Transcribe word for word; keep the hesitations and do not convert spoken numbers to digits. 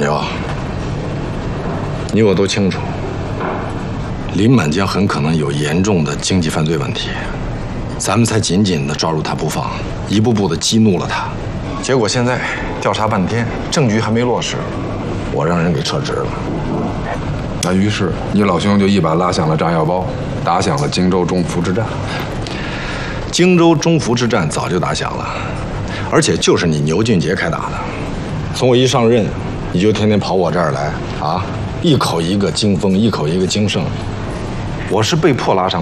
九，你我都清楚，林满江很可能有严重的经济犯罪问题，咱们才紧紧地抓住他不放，一步步地激怒了他。结果现在调查半天，证据还没落实，我让人给撤职了。 那于是你老兄就一把拉响了炸药包，打响了荆州中孚之战。 荆州中孚之战早就打响了，而且就是你牛俊杰开打的。从我一上任，你就天天跑我这儿来啊，一口一个荆丰，一口一个荆盛，我是被迫拉上